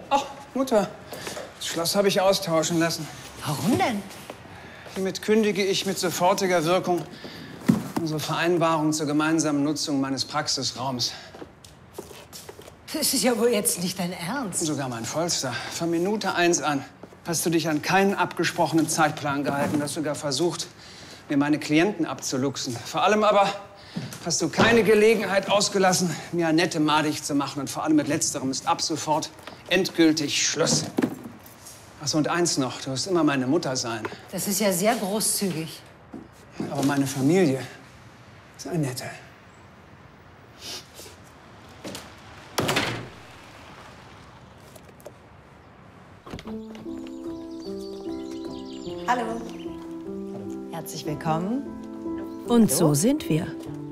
Ach, Mutter, das Schloss habe ich austauschen lassen. Warum denn? Hiermit kündige ich mit sofortiger Wirkung unsere Vereinbarung zur gemeinsamen Nutzung meines Praxisraums. Das ist ja wohl jetzt nicht dein Ernst. Sogar mein Vollster. Von Minute 1 an hast du dich an keinen abgesprochenen Zeitplan gehalten. Hast sogar versucht, mir meine Klienten abzuluxen. Vor allem aber hast du keine Gelegenheit ausgelassen, mir Annette madig zu machen. Und vor allem mit Letzterem ist ab sofort endgültig Schluss. Ach so, und eins noch, du wirst immer meine Mutter sein. Das ist ja sehr großzügig. Aber meine Familie ist Annette. Hallo. Herzlich willkommen. Und so sind wir.